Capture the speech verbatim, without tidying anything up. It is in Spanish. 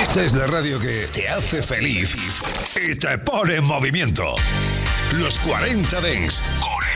Esta es la radio que te hace feliz y te pone en movimiento. Los cuarenta Dance con